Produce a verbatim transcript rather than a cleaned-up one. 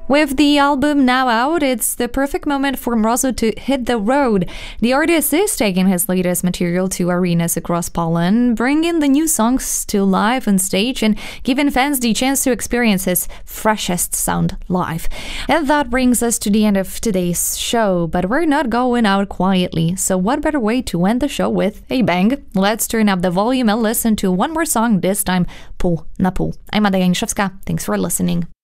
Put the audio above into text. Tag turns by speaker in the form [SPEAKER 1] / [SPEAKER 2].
[SPEAKER 1] With the album now out, it's the perfect moment for Mrozu to hit the road. The artist is taking his latest material to arenas across Poland, bringing the new songs to life on stage and giving fans the chance to experience his freshest sound live. And that brings us to the end of today's show, but we're not going out quietly, so what better way to end the show with a bang? Let's turn up the volume and listen to one more song, this time Pół na pół. I'm Ada Janiszewska. Thanks for listening.